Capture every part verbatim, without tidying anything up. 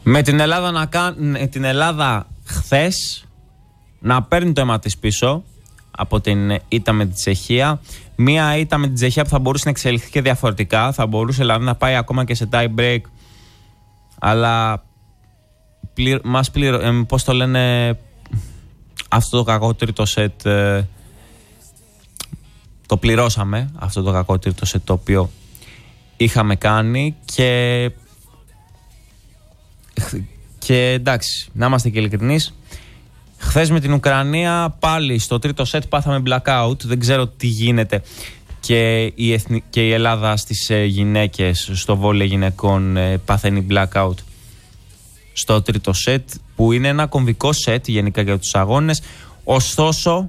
Με την Ελλάδα, να κα... την Ελλάδα χθες να παίρνει το αίμα της πίσω από την ήττα με την Τσεχία. Μία ήττα με την Τσεχία που θα μπορούσε να εξελιχθεί και διαφορετικά. Θα μπορούσε δηλαδή να πάει ακόμα και σε tie break. Αλλά πληρ... μας πληρω... ε, πώς το λένε, αυτό το κακό τρίτο σετ ε, το πληρώσαμε. Αυτό το κακό τρίτο σετ το οποίο είχαμε κάνει. Και και εντάξει, να είμαστε και ειλικρινείς, χθες με την Ουκρανία πάλι στο τρίτο σετ πάθαμε blackout. Δεν ξέρω τι γίνεται και η, εθνι... και η Ελλάδα στις ε, γυναίκες, στο βόλεϊ γυναικών ε, παθαίνει blackout στο τρίτο σετ, που είναι ένα κομβικό σετ γενικά για τους αγώνες. Ωστόσο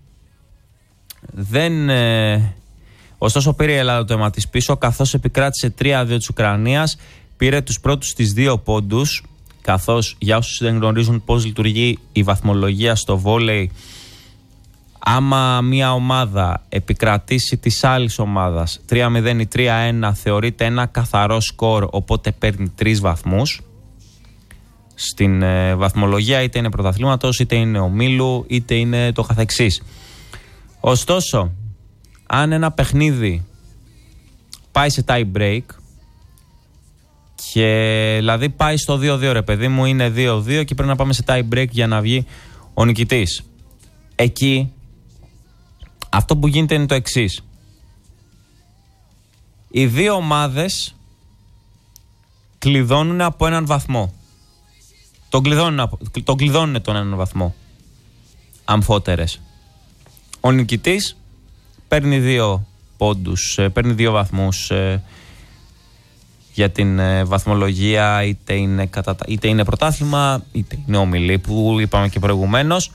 δεν ε... ωστόσο πήρε η Ελλάδα το αίμα της πίσω, καθώς επικράτησε τρία δύο της Ουκρανίας. Πήρε τους πρώτους τις δύο πόντους, καθώς για όσους δεν γνωρίζουν πώς λειτουργεί η βαθμολογία στο βόλεϊ, άμα μια ομάδα επικρατήσει της άλλης ομάδας τρία μηδέν ή τρία ένα, θεωρείται ένα καθαρό σκορ, οπότε παίρνει τρεις βαθμούς στην ε, βαθμολογία, είτε είναι πρωταθλήματος, είτε είναι ομίλου, είτε είναι το καθεξής. Ωστόσο, αν ένα παιχνίδι πάει σε tie break, και δηλαδή πάει στο δύο δύο, ρε παιδί μου, είναι δύο δύο και πρέπει να πάμε σε tie break για να βγει ο νικητής. Εκεί αυτό που γίνεται είναι το εξής. Οι δύο ομάδες κλειδώνουν από έναν βαθμό. Τον κλειδώνουν, τον κλειδώνουν τον έναν βαθμό. Αμφότερες. Ο νικητής παίρνει δύο πόντους, παίρνει δύο βαθμούς για την ε, βαθμολογία, είτε είναι, κατα... είτε είναι πρωτάθλημα, είτε είναι ομιλή, που είπαμε και προηγουμένως.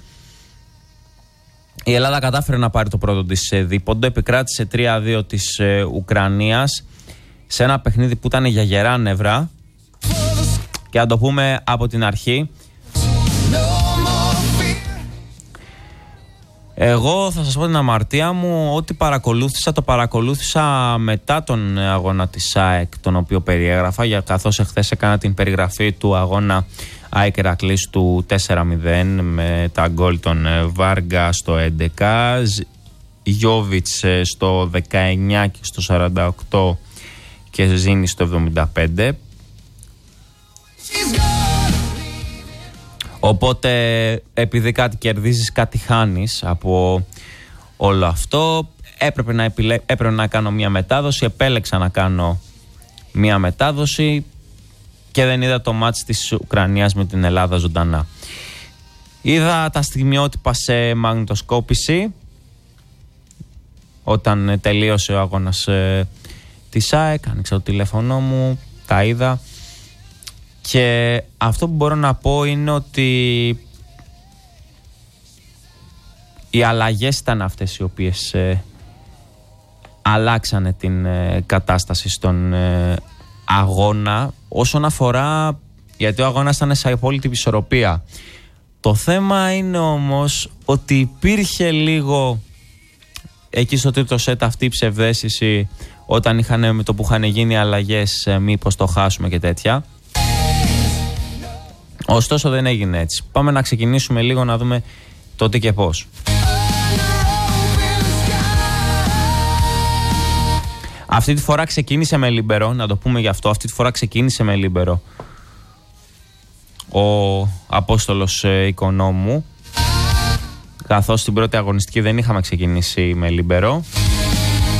Η Ελλάδα κατάφερε να πάρει το πρώτο της ε, δίποντο, επικράτησε τρία δύο της ε, Ουκρανίας σε ένα παιχνίδι που ήταν για γερά νευρά, και να το πούμε από την αρχή. Εγώ θα σας πω την αμαρτία μου, ότι παρακολούθησα, το παρακολούθησα μετά τον αγώνα της ΑΕΚ, τον οποίο περιέγραφα, για καθώς εχθές έκανα την περιγραφή του αγώνα ΑΕΚ Ηρακλής του τέσσερα μηδέν με τα γκολ των Βάργκα στο έντεκα, Γιόβιτς στο δεκαεννιά και στο σαράντα οκτώ και Ζήνη στο εβδομήντα πέντε. Οπότε επειδή κάτι κερδίζεις, κάτι χάνεις από όλο αυτό. Έπρεπε να, επιλέ... έπρεπε να κάνω μια μετάδοση. Επέλεξα να κάνω μια μετάδοση και δεν είδα το μάτς της Ουκρανίας με την Ελλάδα ζωντανά. Είδα τα στιγμιότυπα σε μαγνητοσκόπηση όταν τελείωσε ο αγώνας ε, της ΑΕΚ. Άνοιξα το τηλέφωνο μου, τα είδα. Και αυτό που μπορώ να πω είναι ότι οι αλλαγές ήταν αυτές οι οποίες ε, αλλάξανε την ε, κατάσταση στον ε, αγώνα, όσον αφορά, γιατί ο αγώνας ήταν σε απόλυτη ισορροπία. Το θέμα είναι όμως ότι υπήρχε λίγο εκεί στο τρίτο σετ αυτή η ψευδαίσθηση, όταν είχαν, με το που είχαν γίνει αλλαγές, ε, μήπως το χάσουμε και τέτοια. Ωστόσο δεν έγινε έτσι. Πάμε να ξεκινήσουμε λίγο να δούμε το τι και πώς. Αυτή τη φορά ξεκίνησε με λίμπερο, να το πούμε γι' αυτό. Αυτή τη φορά ξεκίνησε με λίμπερο ο Απόστολος ε, Οικονόμου, καθώς στην πρώτη αγωνιστική δεν είχαμε ξεκινήσει με λίμπερο.